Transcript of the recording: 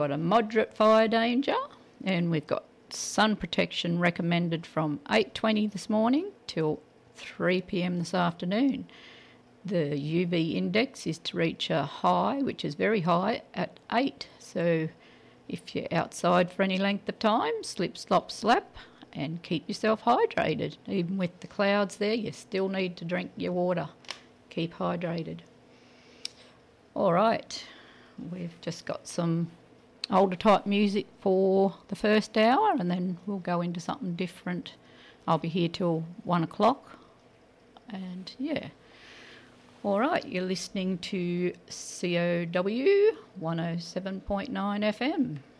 Got a moderate fire danger, and we've got sun protection recommended from 8:20 this morning till 3 p.m. this afternoon. The UV index is to reach a high, which is very high, at 8. So if you're outside for any length of time, slip, slop, slap, and keep yourself hydrated. Even with the clouds there, you still need to drink your water. Keep hydrated. All right, we've just got some older type music for the first hour, and then we'll go into something different. I'll be here till 1 o'clock, and yeah. All right, you're listening to COW 107.9 FM.